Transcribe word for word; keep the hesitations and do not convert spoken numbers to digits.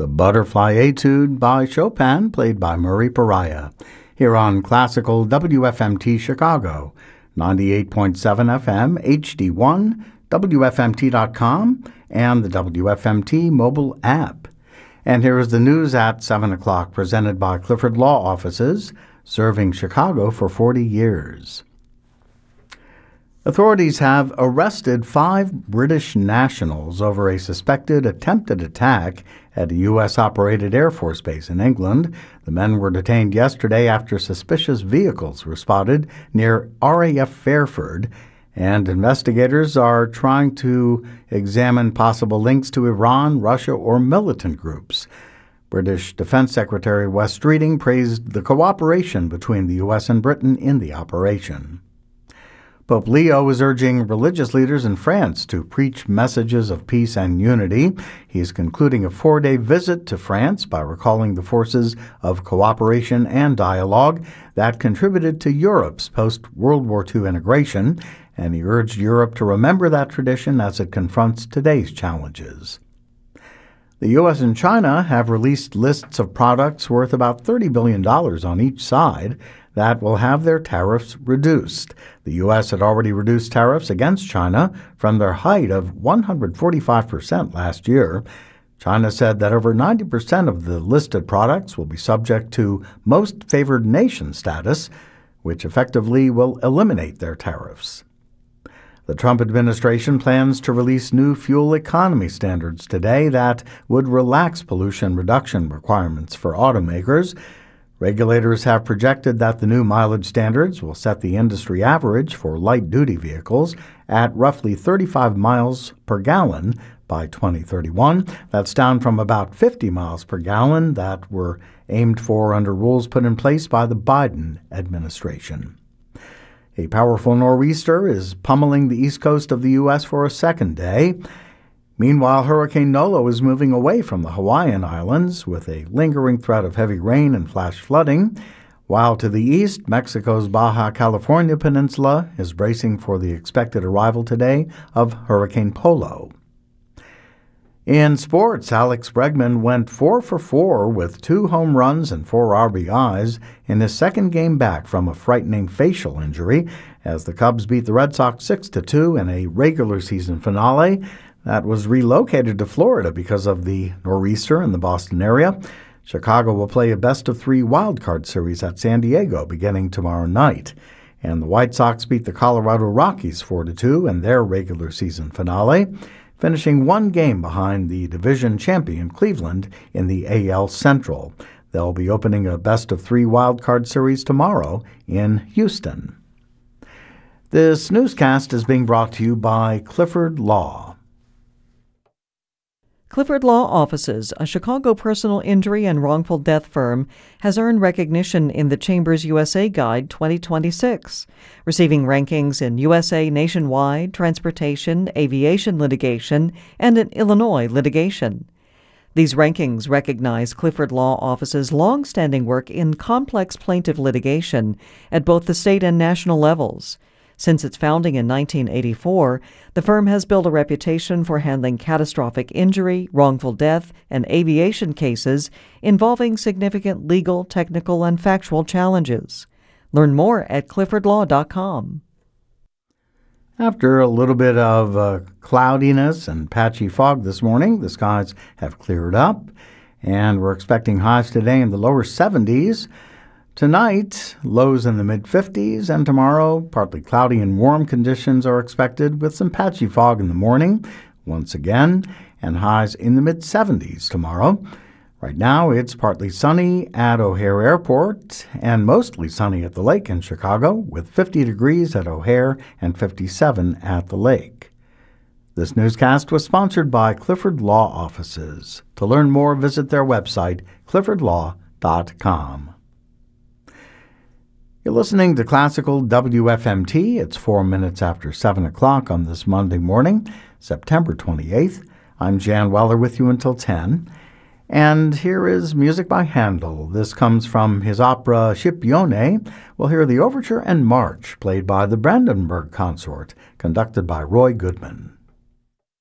The Butterfly Etude by Chopin, played by Murray Pariah, here on Classical W F M T Chicago, ninety-eight point seven F M, H D one, W F M T dot com, and the W F M T mobile app. And here is the news at seven o'clock, presented by Clifford Law Offices, serving Chicago for forty years. Authorities have arrested five British nationals over a suspected attempted attack at a U S-operated Air Force base in England. The men were detained yesterday after suspicious vehicles were spotted near R A F Fairford, and investigators are trying to examine possible links to Iran, Russia, or militant groups. British Defense Secretary Wes Streeting praised the cooperation between the U S and Britain in the operation. Pope Leo is urging religious leaders in France to preach messages of peace and unity. He is concluding a four-day visit to France by recalling the forces of cooperation and dialogue that contributed to Europe's post-World War Two integration, and he urged Europe to remember that tradition as it confronts today's challenges. The U S and China have released lists of products worth about thirty billion dollars on each side that will have their tariffs reduced. The U S had already reduced tariffs against China from their height of one hundred forty-five percent last year. China said that over ninety percent of the listed products will be subject to most favored nation status, which effectively will eliminate their tariffs. The Trump administration plans to release new fuel economy standards today that would relax pollution reduction requirements for automakers. Regulators have projected that the new mileage standards will set the industry average for light-duty vehicles at roughly thirty-five miles per gallon by twenty thirty-one. That's down from about fifty miles per gallon that were aimed for under rules put in place by the Biden administration. A powerful nor'easter is pummeling the east coast of the U S for a second day. Meanwhile, Hurricane Nolo is moving away from the Hawaiian Islands with a lingering threat of heavy rain and flash flooding, while to the east, Mexico's Baja California Peninsula is bracing for the expected arrival today of Hurricane Polo. In sports, Alex Bregman went four for four with two home runs and four R B Is in his second game back from a frightening facial injury as the Cubs beat the Red Sox six to two in a regular season finale that was relocated to Florida because of the nor'easter in the Boston area. Chicago will play a best-of-three wildcard series at San Diego beginning tomorrow night. And the White Sox beat the Colorado Rockies four to two in their regular season finale, finishing one game behind the division champion Cleveland in the A L Central. They'll be opening a best-of-three wildcard series tomorrow in Houston. This newscast is being brought to you by Clifford Law. Clifford Law Offices, a Chicago personal injury and wrongful death firm, has earned recognition in the Chambers U S A Guide twenty twenty-six, receiving rankings in U S A nationwide, transportation, aviation litigation, and in Illinois litigation. These rankings recognize Clifford Law Office's long-standing work in complex plaintiff litigation at both the state and national levels. Since its founding in nineteen eighty-four, the firm has built a reputation for handling catastrophic injury, wrongful death, and aviation cases involving significant legal, technical, and factual challenges. Learn more at clifford law dot com. After a little bit of uh, cloudiness and patchy fog this morning, the skies have cleared up, and we're expecting highs today in the lower seventies. Tonight, lows in the mid-fifties, and tomorrow, partly cloudy and warm conditions are expected with some patchy fog in the morning, once again, and highs in the mid-seventies tomorrow. Right now, it's partly sunny at O'Hare Airport and mostly sunny at the lake in Chicago, with fifty degrees at O'Hare and fifty-seven at the lake. This newscast was sponsored by Clifford Law Offices. To learn more, visit their website, clifford law dot com. You're listening to Classical W F M T. It's four minutes after seven o'clock on this Monday morning, September twenty-eighth. I'm Jan Weller with you until ten. And here is music by Handel. This comes from his opera Scipione. We'll hear the overture and march played by the Brandenburg Consort, conducted by Roy Goodman.